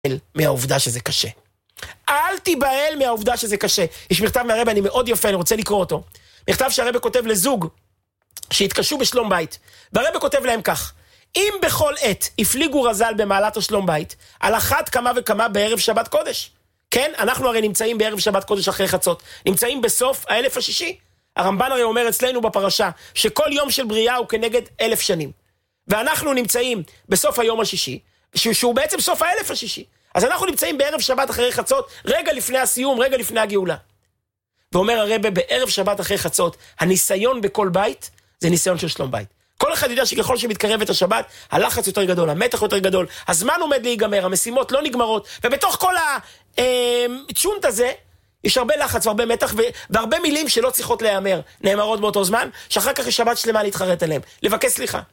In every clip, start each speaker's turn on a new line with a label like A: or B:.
A: מהעובדה שזה קשה. אל תיבהל מהעובדה שזה קשה. יש מכתב מהרבא, אני מאוד יפה, אני רוצה לקרוא אותו. מכתב שהרבא כותב לזוג שהתקשו בשלום בית. והרבא כותב להם כך: אם בכל עת הפליגו רז"ל במעלת השלום בית, על אחת כמה וכמה בערב שבת קודש. כן, אנחנו הרי נמצאים בערב שבת קודש אחרי חצות. נמצאים בסוף האלף השישי. הרמב"ן הרי אומר אצלנו בפרשה שכל יום של בריאה הוא כנגד 1000 שנים. ואנחנו נמצאים בסוף היום השישי, שהוא בעצם סוף האלף השישי. אז אנחנו נמצאים בערב שבת אחרי חצות, רגע לפני הסיום, רגע לפני הגאולה. ואומר הרבא, בערב שבת אחרי חצות, הניסיון בכל בית, זה ניסיון של שלום בית. כל אחד יודע שככל שמתקרבת השבת, הלחץ יותר גדול, המתח יותר גדול, הזמן עומד להיגמר, המשימות לא נגמרות, ובתוך כל הצ'ונט הזה, יש הרבה לחץ והרבה מתח, והרבה מילים שלא צריכות להיאמר, נאמרות באותו זמן, שאחר כך יש שבת שלמה להתחרט עליהם, לבקש סליחה.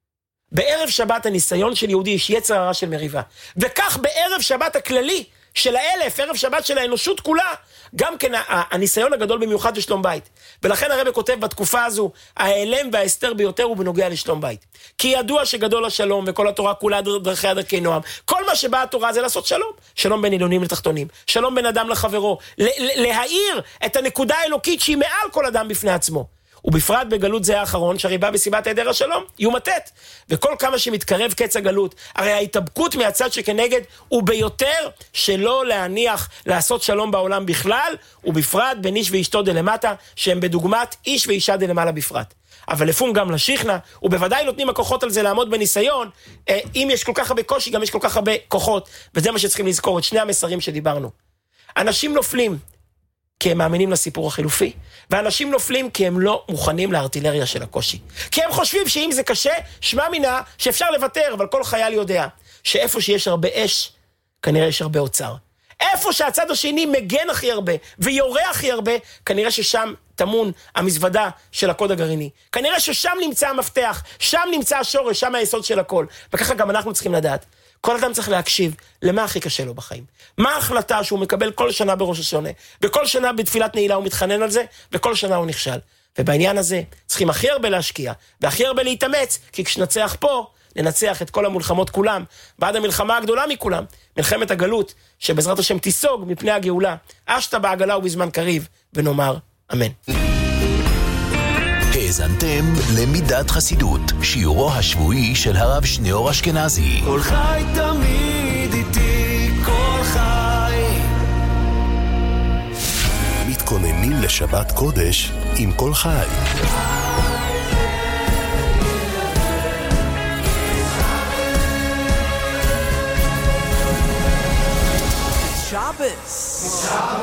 A: בערב שבת הניסיון של יהודי יש יצר הרע של מריבה. וכך בערב שבת הכללי של האלף, ערב שבת של האנושות כולה, גם כן הניסיון הגדול במיוחד לשלום בית. ולכן הרבא כותב בתקופה הזו, ההיעלם וההסתר ביותר הוא בנוגע לשלום בית. כי ידוע שגדול השלום וכל התורה כולה דרכי דרכי נועם. כל מה שבאה התורה זה לעשות שלום. שלום בין עליונים לתחתונים. שלום בין אדם לחברו. להאיר את הנקודה האלוקית שהיא מעל כל אדם בפני עצמו. ובפרט בגלות זה האחרון, שהרי בא בסיבת היעדר השלום, יהיו מתת. וכל כמה שמתקרב קץ הגלות, הרי ההתאבקות מהצד שכנגד, הוא ביותר שלא להניח לעשות שלום בעולם בכלל, ובפרט בין איש ואשתו דלמטה, שהם בדוגמת איש ואישה דלמעלה בפרט. אבל לפום גם לשכנה, ובוודאי נותנים הכוחות על זה לעמוד בניסיון, אם יש כל כך הרבה קושי, גם יש כל כך הרבה כוחות, וזה מה שצריכים לזכור, את שני המסרים שדיברנו. אנשים נופלים, כי הם מאמינים לסיפור החילופי, ואנשים נופלים כי הם לא מוכנים לארטילריה של הקושי. כי הם חושבים שאם זה קשה, שמע מינה שאפשר לוותר, אבל כל חייל יודע שאיפה שיש הרבה אש, כנראה יש הרבה אוצר. איפה שהצד השני מגן הכי הרבה, ויורה הכי הרבה, כנראה ששם תמון המזוודה של הקוד הגרעיני. כנראה ששם נמצא המפתח, שם נמצא השורש, שם היסוד של הכל. וככה גם אנחנו צריכים לדעת. כל אדם צריך להקשיב למה הכי קשה לו בחיים. מה ההחלטה שהוא מקבל כל שנה בראש השונה, וכל שנה בתפילת נעילה הוא מתחנן על זה, וכל שנה הוא נכשל. ובעניין הזה צריכים הכי הרבה להשקיע, והכי הרבה להתאמץ, כי כשנצח פה, ננצח את כל המלחמות כולם, ועד המלחמה הגדולה מכולם, מלחמת הגלות, שבעזרת השם תיסוג מפני הגאולה, אשתה בעגלה ובזמן קריב, ונאמר אמן.
B: האזנתם למידת חסידות, שיעורו השבועי של הרב שניאור אשכנזי.
C: כל חי תמיד איתי, כל חי.
B: מתכוננים לשבת קודש עם כל חי.
C: שבס.